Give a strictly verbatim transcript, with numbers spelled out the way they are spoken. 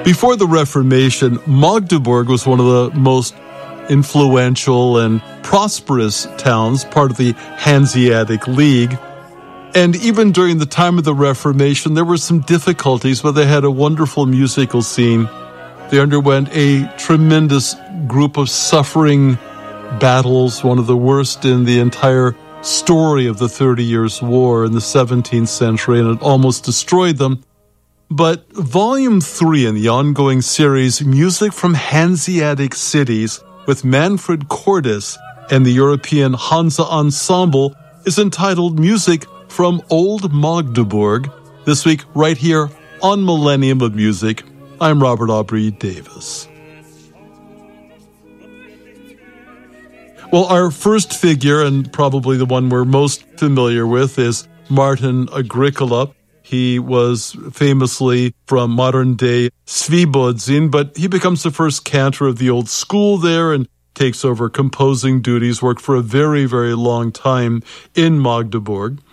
Before the Reformation, Magdeburg was one of the most influential and prosperous towns, part of the Hanseatic League. And even during the time of the Reformation, there were some difficulties, but they had a wonderful musical scene. They underwent a tremendous group of suffering battles, one of the worst in the entire story of the Thirty Years' War in the seventeenth century, and it almost destroyed them. But Volume three in the ongoing series, Music from Hanseatic Cities, with Manfred Cordes and the European Hansa Ensemble, is entitled Music from Old Magdeburg. This week, right here on Millennium of Music, I'm Robert Aubrey Davis. Well, our first figure, and probably the one we're most familiar with, is Martin Agricola. He was famously from modern-day Svibodzin, but he becomes the first cantor of the old school there and takes over composing duties, worked for a very, very long time in Magdeburg.